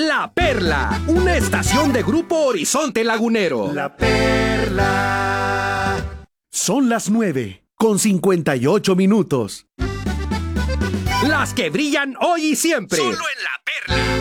La Perla, una estación de Grupo Horizonte Lagunero. La Perla. Son las 9:58. Las que brillan hoy y siempre. Solo en La Perla.